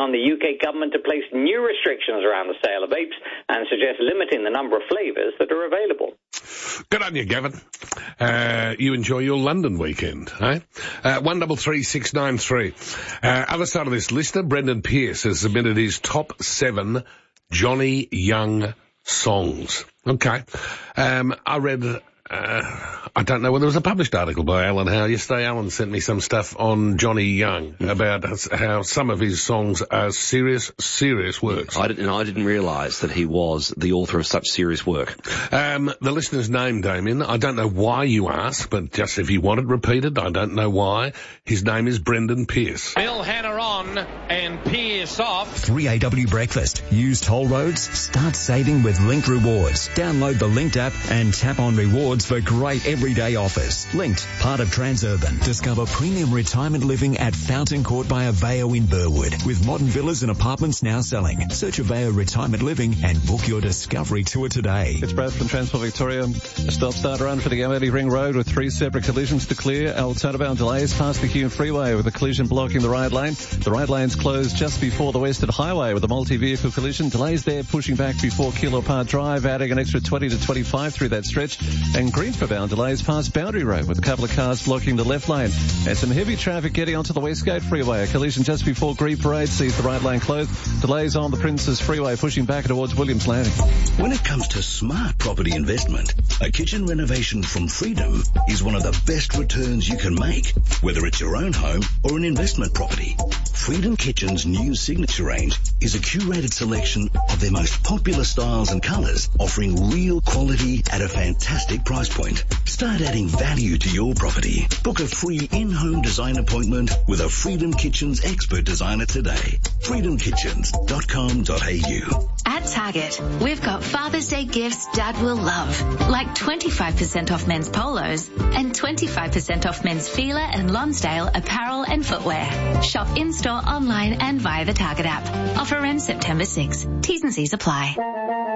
on the UK government to place new restrictions around the sale of vapes and suggests limiting the number of flavours that are available. Good on you, Gavin. You enjoy your London weekend, eh? 133693. Other side of this listener, Brendan Pierce, has submitted his top 7 Johnny Young songs. Okay. I read... I don't know whether it was a published article by Alan Howe. Yesterday, Alan sent me some stuff on Johnny Young about how some of his songs are serious works. I didn't realise that he was the author of such serious work. The listener's name, Damien, I don't know why you ask, but just if you want it repeated, I don't know why. His name is Brendan Pierce. Bill Hanna on and Pierce off. 3AW Breakfast. Use toll roads. Start saving with Linked Rewards. Download the Linked app and tap on rewards for great everyday offers. Linked, part of Transurban. Discover premium retirement living at Fountain Court by Aveo in Burwood, with modern villas and apartments now selling. Search Aveo Retirement Living and book your discovery tour today. It's Brad from Transport Victoria. A stop-start run for the M80 Ring Road with 3 separate collisions to clear. Turnabound delays past the Hume Freeway with a collision blocking the right lane. The right lane's closed just before the Western Highway with a multi-vehicle collision. Delays there pushing back before Kilo Park Drive, adding an extra 20 to 25 through that stretch. And Greenford-bound delays past Boundary Road with a couple of cars blocking the left lane. And some heavy traffic getting onto the Westgate Freeway. A collision just before Green Parade sees the right lane closed. Delays on the Princes Freeway pushing back towards Williams Landing. When it comes to smart property investment, a kitchen renovation from Freedom is one of the best returns you can make, whether it's your own home or an investment property. Freedom Kitchen's new signature range is a curated selection of their most popular styles and colours, offering real quality at a fantastic price point. Start adding value to your property. Book a free in-home design appointment with a Freedom Kitchens expert designer today. freedomkitchens.com.au. At Target, we've got Father's Day gifts Dad will love, like 25% off men's polos and 25% off men's Fila and Lonsdale apparel and footwear. Shop in-store, online and via the Target app. Offer ends September 6. T's and C's apply.